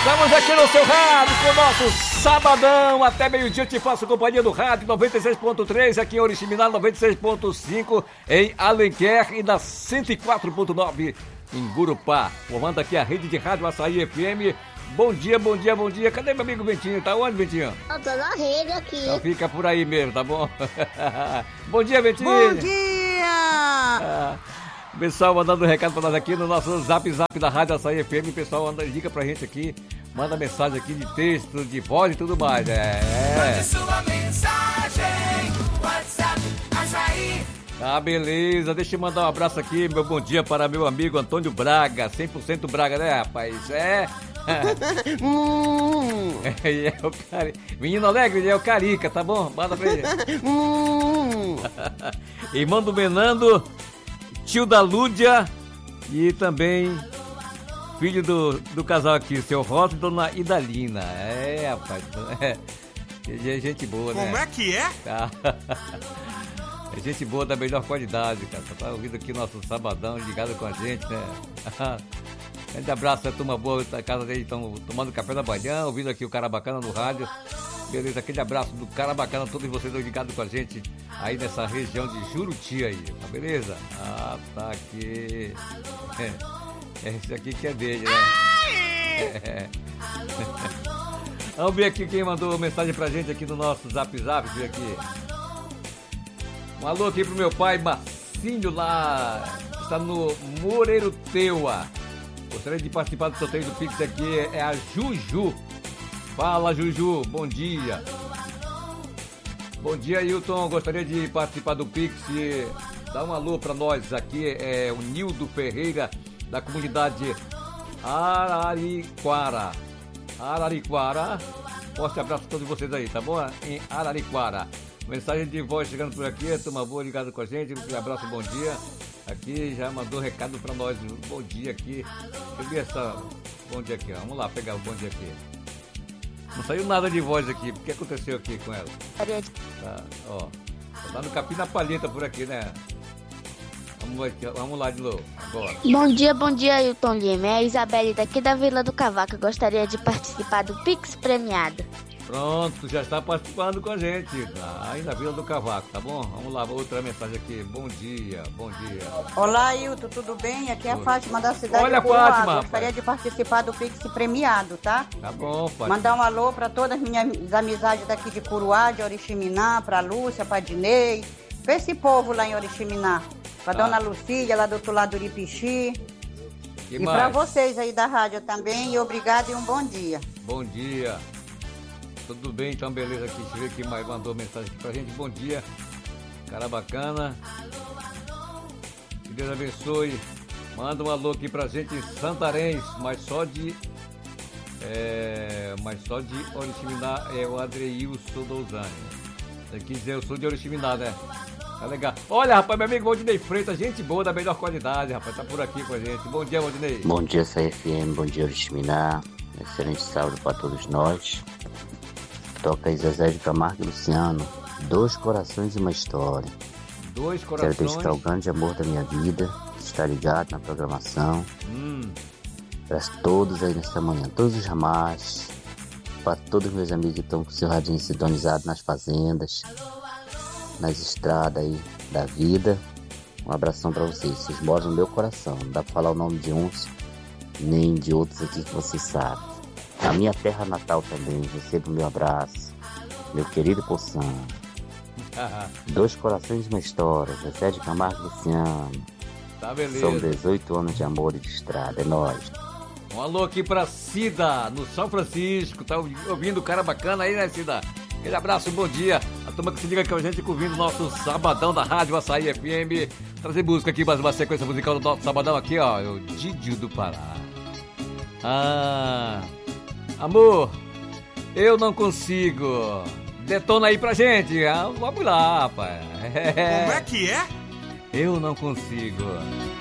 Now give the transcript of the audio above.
Estamos aqui no seu rádio com o nosso sabadão. Até meio-dia eu te faço companhia do rádio 96.3 aqui em Oriximiná, 96.5 em Alenquer e na 104.9 em Gurupá. Formando aqui a rede de rádio Açaí FM. Bom dia, bom dia, bom dia. Cadê meu amigo Ventinho? Tá onde, Ventinho? Eu tô na rede aqui. Então fica por aí mesmo, tá bom? Bom dia, Ventinho. Bom dia! O pessoal mandando um recado pra nós aqui no nosso zap da Rádio Açaí FM. O pessoal liga pra gente aqui, manda mensagem aqui de texto, de voz e tudo mais. Mande sua mensagem, WhatsApp Açaí. Ah, beleza. Deixa eu mandar um abraço aqui, meu bom dia para meu amigo Antônio Braga. 100% Braga, né, rapaz? É o menino alegre, ele é o Carica, tá bom? Manda pra ele. Irmão do Menando, tio da Lúdia e também filho do casal aqui, seu Rosa e dona Idalina. É, rapaz, é gente boa, né? Como é que é? Tá. É gente boa da melhor qualidade, cara. Tá ouvindo aqui nosso sabadão, ligado com a gente, né? Grande abraço, a turma boa da casa dele, estão tomando café da manhã, ouvindo aqui o Cara Bacana no rádio. Beleza, aquele abraço do Cara Bacana, todos vocês estão ligados com a gente aí nessa região de Juruti aí, tá beleza? Ah, tá aqui. Esse aqui que é dele, né? Vamos ver aqui quem mandou mensagem pra gente aqui no nosso Zap, ver aqui. Um alô aqui pro meu pai Marcinho lá, está no Moreiro Teua. Gostaria de participar do sorteio do Pix aqui, é a Juju. Fala, Juju, bom dia. Bom dia, Hilton. Gostaria de participar do Pix. Dá um alô pra nós aqui, é o Nildo Ferreira, da comunidade Arariquara. Forte abraço a todos vocês aí, tá bom? Em Arariquara. Mensagem de voz chegando por aqui, turma boa ligada com a gente. Um abraço, bom dia. Aqui já mandou recado pra nós. Bom dia aqui. Deixa eu ver essa. Bom dia aqui, ó. Vamos lá pegar o bom dia aqui. Não saiu nada de voz aqui. O que aconteceu aqui com ela? Tá, ó. Tá no capim na palheta por aqui, né? Vamos lá de novo, agora. Bom dia, Ailton Lima. É a Isabelle daqui da Vila do Cavaco. Eu gostaria de participar do Pix premiado. Pronto, já está participando com a gente. Aí na Vila do Cavaco, tá bom? Vamos lá, outra mensagem aqui. Bom dia. Olá, Ailton, tudo bem? Aqui é a Fátima da cidade Olha, de Curuá. Fátima. Gostaria de participar do Pix premiado, tá? Tá bom, Fátima. Mandar um alô para todas as minhas amizades daqui de Curuá, de Oriximiná, pra Lúcia, pra Dinei. Pra esse povo lá em Oriximiná. Pra Dona Lucília, lá do outro lado do Iripixi. E pra vocês aí da rádio também. E obrigado e um bom dia. Bom dia. Tudo bem, então beleza aqui. Deixa eu ver quem mais mandou mensagem aqui pra gente. Bom dia. Cara bacana. Que Deus abençoe. Manda um alô aqui pra gente em Santarém, mas só de Oriximiná, é o Adreilson Douzani. Tem que dizer, eu sou de Oriximiná, né? Tá legal. Olha, rapaz, meu amigo Valdinei Freitas, gente boa, da melhor qualidade, rapaz, tá por aqui com a gente. Bom dia, Valdinei. Bom dia, Açaí FM, bom dia, Oriximiná. Excelente sábado pra todos nós. Toca aí Zezé de Camargo e Luciano, 2 corações e uma história. 2 corações. Quero dedicar o grande amor da minha vida, estar ligado na programação. Para todos aí nesta manhã, todos os ramais, para todos os meus amigos que estão com o seu radinho sintonizado nas fazendas, nas estradas aí da vida. Um abração para vocês moram no meu coração, não dá para falar o nome de uns nem de outros aqui que vocês sabem. A minha terra natal também, recebo meu abraço, meu querido Poção. 2 corações e uma história, Zezé de Camargo e Luciano. Tá, beleza. São 18 anos de amor e de estrada, é nóis. Um alô aqui pra Cida, no São Francisco, tá ouvindo o Cara Bacana aí, né, Cida? Aquele abraço, bom dia. A turma que se liga com a gente, ouvindo o nosso sabadão da Rádio Açaí FM. Trazer música aqui, mais uma sequência musical do nosso sabadão aqui, ó, o Didio do Pará. Amor, eu não consigo. Detona aí pra gente. Vamos lá, rapaz. Como é que é? Eu não consigo.